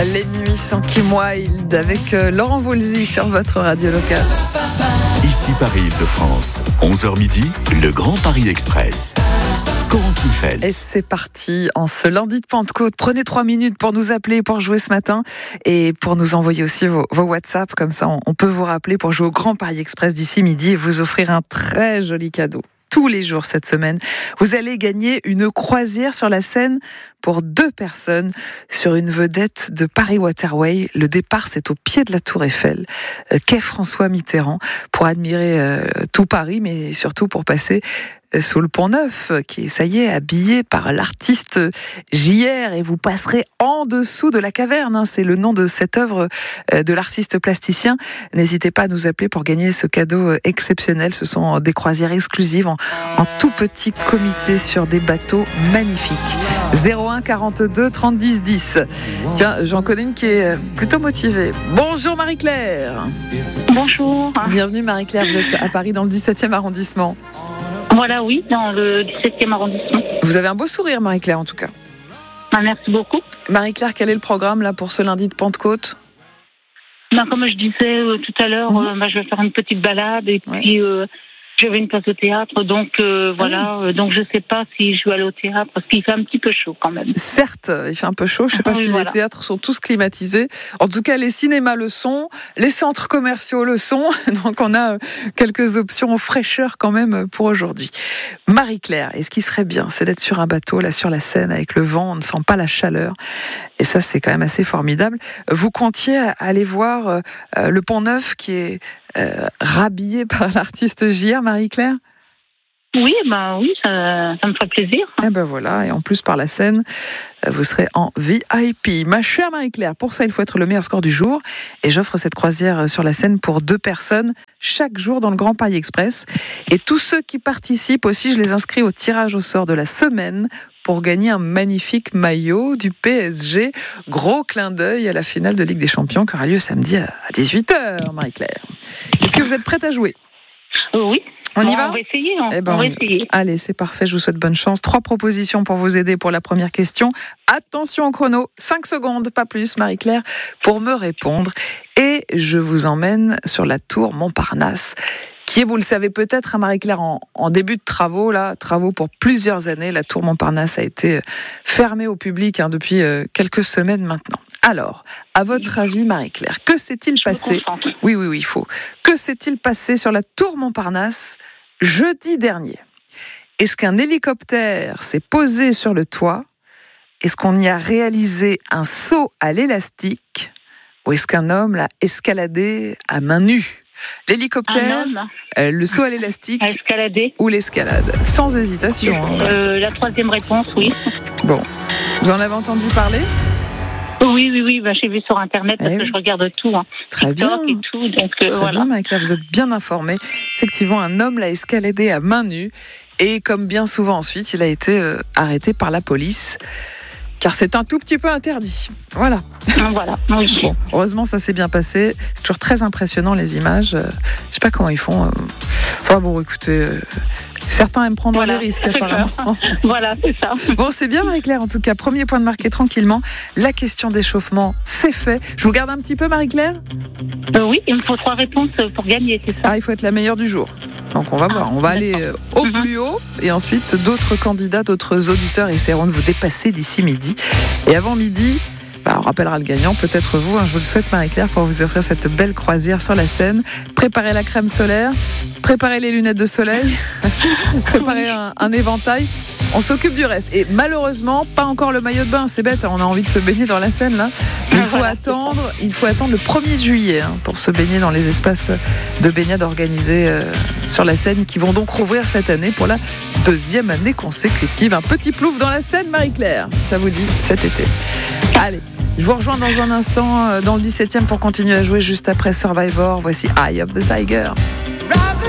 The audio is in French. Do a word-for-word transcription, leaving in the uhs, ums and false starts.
Les nuits sans Kim Wilde avec Laurent Voulzy sur votre radio locale. Ici Paris-Île-de-France, onze heures midi, le Grand Paris Express. Corentin Fels. Et c'est parti en ce lundi de Pentecôte. Prenez trois minutes pour nous appeler, pour jouer ce matin et pour nous envoyer aussi vos, vos WhatsApp. Comme ça, on, on peut vous rappeler pour jouer au Grand Paris Express d'ici midi et vous offrir un très joli cadeau. Tous les jours cette semaine, vous allez gagner une croisière sur la Seine pour deux personnes sur une vedette de Paris Waterway. Le départ, c'est au pied de la Tour Eiffel, euh, quai François Mitterrand, pour admirer euh, tout Paris, mais surtout pour passer euh, sous le Pont Neuf, qui est, ça y est, habillé par l'artiste J R, et vous passerez en dessous de la caverne. Hein, c'est le nom de cette œuvre euh, de l'artiste plasticien. N'hésitez pas à nous appeler pour gagner ce cadeau exceptionnel. Ce sont des croisières exclusives en, en tout petit comité sur des bateaux magnifiques. zéro un quarante-deux trente dix dix. Tiens, j'en connais une qui est plutôt motivée. Bonjour Marie-Claire. Bonjour. Bienvenue Marie-Claire, vous êtes à Paris dans le dix-septième arrondissement. Voilà, oui, dans le dix-septième arrondissement. Vous avez un beau sourire Marie-Claire en tout cas. Ah, merci beaucoup. Marie-Claire, quel est le programme là pour ce lundi de Pentecôte ? Ben, comme je disais euh, tout à l'heure, mmh. euh, ben, je vais faire une petite balade et ouais. puis euh, j'avais une place au théâtre, donc euh, voilà. Mmh. Euh, donc je sais pas si je vais aller au théâtre parce qu'il fait un petit peu chaud quand même. Certes, il fait un peu chaud. Je sais pas oui, si voilà. Les théâtres sont tous climatisés. En tout cas, les cinémas le sont, les centres commerciaux le sont. Donc on a quelques options fraîcheur quand même pour aujourd'hui. Marie-Claire, et ce qui serait bien, c'est d'être sur un bateau là sur la Seine avec le vent. On ne sent pas la chaleur. Et ça, c'est quand même assez formidable. Vous comptiez aller voir euh, le Pont Neuf qui est euh, rhabillé par l'artiste J R, Marie-Claire ? Oui, ben oui, ça, ça me ferait plaisir. Et ben voilà, et en plus par la Seine, vous serez en V I P. Ma chère Marie-Claire, pour ça, il faut être le meilleur score du jour. Et j'offre cette croisière sur la Seine pour deux personnes chaque jour dans le Grand Paris Express. Et tous ceux qui participent aussi, je les inscris au tirage au sort de la semaine pour gagner un magnifique maillot du P S G. Gros clin d'œil à la finale de Ligue des Champions qui aura lieu samedi à dix-huit heures, Marie-Claire. Est-ce que vous êtes prête à jouer ? Oui. On y bon, va ? On va essayer. On, eh ben, on va essayer. Allez, c'est parfait. Je vous souhaite bonne chance. Trois propositions pour vous aider pour la première question. Attention au chrono. Cinq secondes, pas plus, Marie-Claire, pour me répondre. Et je vous emmène sur la tour Montparnasse, qui est, vous le savez peut-être, hein, Marie-Claire, en, en début de travaux, là, travaux pour plusieurs années. La tour Montparnasse a été fermée au public hein, depuis euh, quelques semaines maintenant. Alors, à votre avis, Marie-Claire, que s'est-il Je passé ? Oui, oui, oui, il faut. Que s'est-il passé sur la tour Montparnasse jeudi dernier ? Est-ce qu'un hélicoptère s'est posé sur le toit ? Est-ce qu'on y a réalisé un saut à l'élastique ? Ou est-ce qu'un homme l'a escaladé à main nue ? L'hélicoptère, euh, le saut à l'élastique ou l'escalade ? Sans hésitation. Hein. Euh, la troisième réponse, oui. Bon, vous en avez entendu parler ? Oui, oui, oui, bah, j'ai vu sur Internet parce eh que oui. je regarde tout. Hein. Très bien. Et tout, donc, euh, Très voilà. bien, Marie-Claire, vous êtes bien informée. Effectivement, un homme l'a escaladé à main nue et comme bien souvent ensuite, il a été euh, arrêté par la police car c'est un tout petit peu interdit. Voilà. Voilà, oui. Bon, heureusement, ça s'est bien passé. C'est toujours très impressionnant, les images. Euh, je sais pas comment ils font. Euh... Enfin bon, écoutez... Euh... Certains aiment prendre voilà, les risques, apparemment. Voilà, c'est ça. Bon, c'est bien, Marie-Claire. En tout cas, premier point de marqué tranquillement. La question d'échauffement, c'est fait. Je vous garde un petit peu, Marie-Claire ? euh, Oui, il me faut trois réponses pour gagner, c'est ça. Ah, il faut être la meilleure du jour. Donc, on va ah, voir. On va aller au mm-hmm. plus haut. Et ensuite, d'autres candidats, d'autres auditeurs essaieront de vous dépasser d'ici midi. Et avant midi... Bah, on rappellera le gagnant, peut-être vous, hein, je vous le souhaite Marie-Claire, pour vous offrir cette belle croisière sur la Seine. Préparez la crème solaire, préparez les lunettes de soleil, préparez un, un éventail, on s'occupe du reste. Et malheureusement, pas encore le maillot de bain, c'est bête, on a envie de se baigner dans la Seine là. Mais il faut voilà, attendre, il faut attendre le premier juillet hein, pour se baigner dans les espaces de baignade organisés euh, sur la Seine qui vont donc rouvrir cette année pour la deuxième année consécutive. Un petit plouf dans la Seine, Marie-Claire, si ça vous dit, cet été. Allez, je vous rejoins dans un instant dans le dix-septième pour continuer à jouer juste après Survivor. Voici Eye of the Tiger.